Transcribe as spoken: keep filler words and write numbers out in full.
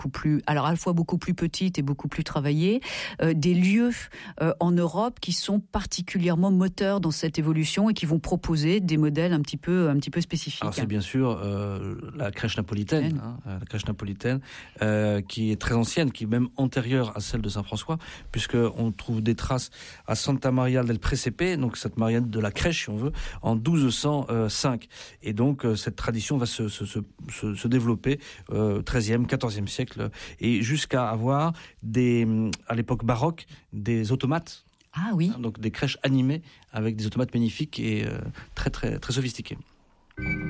beaucoup plus, alors à la fois beaucoup plus petites et beaucoup plus travaillées, euh, des lieux euh, en Europe qui sont particulièrement moteurs dans cette évolution et qui vont proposer des modèles un petit peu, un petit peu spécifiques. Alors c'est bien sûr euh, la crèche napolitaine, hein, la crèche napolitaine euh, qui est très ancienne, qui est même antérieure à celle de Saint-François, puisqu'on trouve des traces à Santa Maria del Presepe, donc cette Maria de la crèche, si on veut, en douze cent cinq. Et donc euh, cette tradition va se, se, se, se développer euh, treizième, quatorzième siècle, et jusqu'à avoir des, à l'époque baroque, des automates. Ah oui. Hein, donc des crèches animées avec des automates magnifiques et euh, très très très sophistiqués.